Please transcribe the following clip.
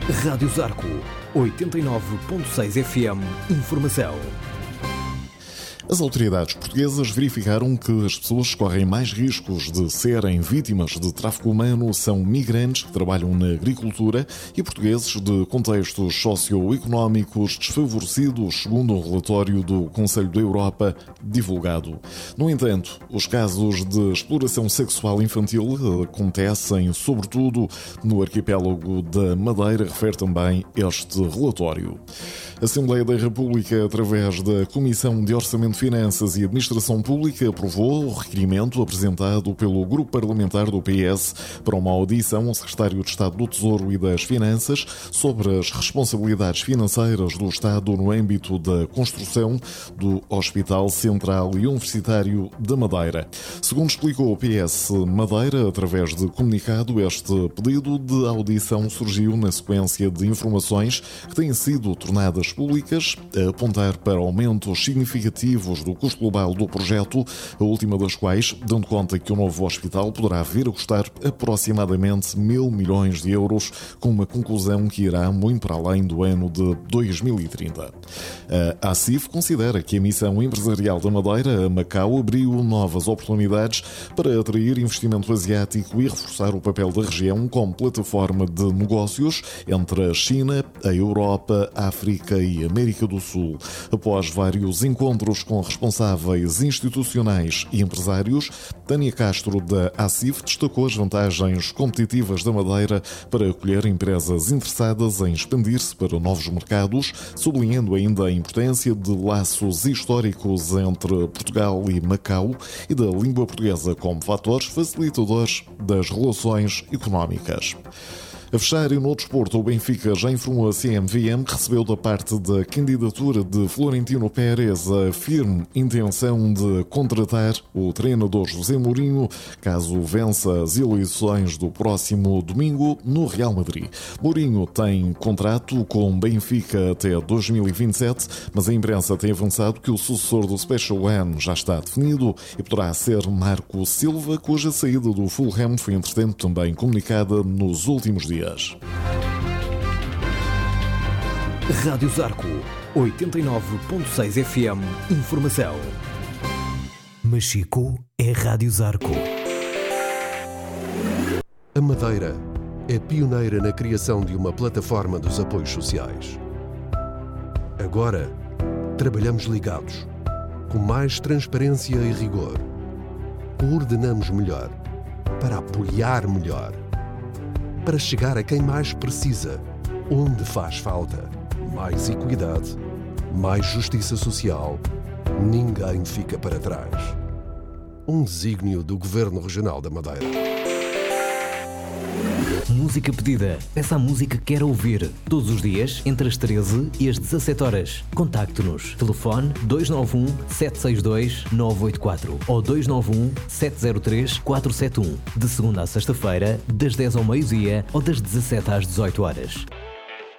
Rádio Zarco, 89.6 FM, Informação. As autoridades portuguesas verificaram que as pessoas que correm mais riscos de serem vítimas de tráfico humano são migrantes que trabalham na agricultura e portugueses de contextos socioeconómicos desfavorecidos, segundo um relatório do Conselho da Europa divulgado. No entanto, os casos de exploração sexual infantil acontecem sobretudo no arquipélago da Madeira, refere também este relatório. A Assembleia da República, através da Comissão de Orçamento, Finanças e Administração Pública, aprovou o requerimento apresentado pelo Grupo Parlamentar do PS para uma audição ao Secretário de Estado do Tesouro e das Finanças sobre as responsabilidades financeiras do Estado no âmbito da construção do Hospital Central e Universitário da Madeira. Segundo explicou o PS Madeira, através de comunicado, este pedido de audição surgiu na sequência de informações que têm sido tornadas públicas a apontar para aumentos significativos do custo global do projeto, a última das quais dando conta que o novo hospital poderá vir a custar aproximadamente 1.000 milhões de euros, com uma conclusão que irá muito para além do ano de 2030. A ACIF considera que a missão empresarial da Madeira a Macau abriu novas oportunidades para atrair investimento asiático e reforçar o papel da região como plataforma de negócios entre a China, a Europa, a África e América do Sul. Após vários encontros com responsáveis institucionais e empresários, Tânia Castro, da ACIF, destacou as vantagens competitivas da Madeira para acolher empresas interessadas em expandir-se para novos mercados, sublinhando ainda a importância de laços históricos entre Portugal e Macau e da língua portuguesa como fatores facilitadores das relações económicas. A fechar e no desporto, o Benfica já informou a CMVM que recebeu da parte da candidatura de Florentino Pérez a firme intenção de contratar o treinador José Mourinho, caso vença as eleições do próximo domingo no Real Madrid. Mourinho tem contrato com o Benfica até 2027, mas a imprensa tem avançado que o sucessor do Special One já está definido e poderá ser Marco Silva, cuja saída do Fulham foi, entretanto, também comunicada nos últimos dias. Rádio Zarco, 89.6 FM, Informação. Machico é Rádio Zarco. A Madeira é pioneira na criação de uma plataforma dos apoios sociais. Agora, trabalhamos ligados, com mais transparência e rigor. Coordenamos melhor, para apoiar melhor, para chegar a quem mais precisa, onde faz falta. Mais equidade, mais justiça social, ninguém fica para trás. Um desígnio do Governo Regional da Madeira. Música pedida. Peça a música que quer ouvir. Todos os dias, entre as 13 e as 17 horas. Contacte-nos. Telefone 291 762 984 ou 291 703 471. De segunda a sexta-feira, das 10 ao meio-dia ou das 17 às 18 horas.